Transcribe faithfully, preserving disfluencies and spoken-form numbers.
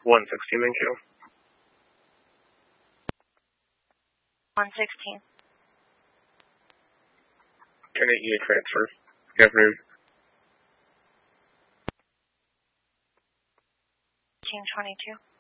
one sixteen, thank you. one sixteen. ten eight unit transfer. Good afternoon. King twenty-two.